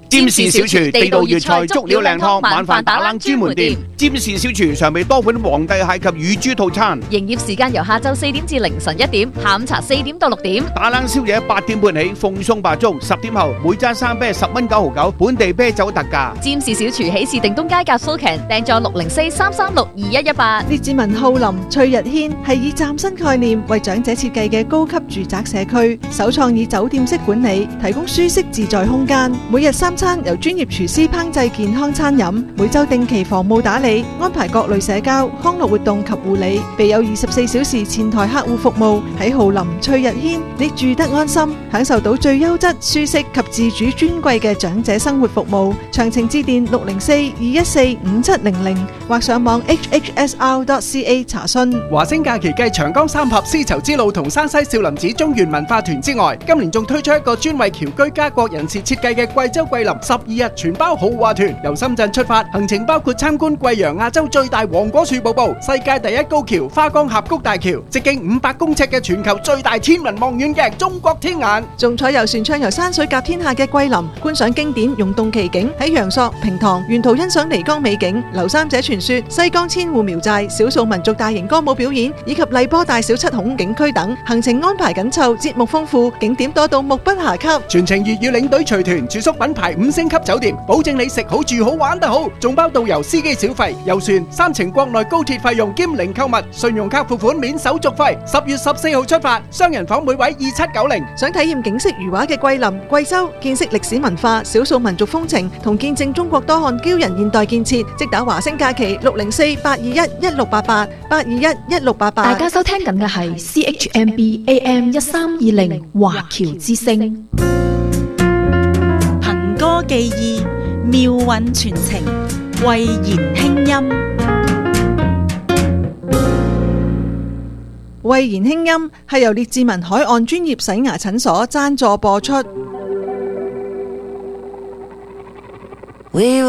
占士小廚地道粵菜足料靚湯，晚飯打冷專門店。占士小廚常備多款皇帝蟹及乳豬套餐。 營業時間由下晝4點至凌晨1點，下午茶4點到6點。 打冷宵夜8點半起，奉送白粥，10點後每樽生啤10蚊9毫9，本地啤酒特價。 占士小廚喜事定東街夾蘇強，訂座604-336-2118。 列治文浩林翠日軒係以嶄新概念為長者設計嘅高級住宅社區，首創以酒店式管理，提供舒適自在空間。每日3餐由專業廚師烹製健康餐飲，每週定期房務打理，安排各類社交、康樂活動及護理，備有24小時前台客戶服務。喺浩林翠日軒，你住得安心，享受到最優質、舒適及自主尊貴嘅長者生活服務。詳情致電604-214-5700或上網 hhsr.ca 查詢。 華星假期繼長江三峽絲綢之路同山西少林寺中原文化團之外，今年仲推出一個專為僑居家國人士設計嘅貴州桂林12日全包豪華團，由深圳出發，行程包括參觀貴陽亞洲最大黃果樹瀑布、世界第一高橋花崗峽谷大橋、直徑500公尺嘅全球最大天文望遠鏡中國天眼， 仲坐遊船暢遊山水甲天下嘅桂林，觀賞經典溶洞奇景，喺陽朔、平塘沿途欣賞漓江美景、劉三姐傳說、西江千戶苗寨、少數民族大型歌舞表演以及荔波大小7孔景區等，行程安排緊湊，節目豐富，景點多到目不暇給。 全程粵語領隊隨團，住宿品牌5星級酒店，保證你食好住好玩得好，仲包導遊司機小費、遊船、3程國內高鐵費用兼零購物，信用卡付款免手續費。10月14號出發，雙人房每位2790。 想體驗景色如畫嘅桂林、貴州，見識歷史文化、少數民族風情，同見證中國多項驕人現代建設，即打華星假期604-821-1688，821-1688。 大家收聽緊嘅係 CHMB AM 1320華僑之聲。 憑歌寄意，妙韻傳情，慧言輕音。 慧言輕音係由列治文海岸專業洗牙診所贊助播出。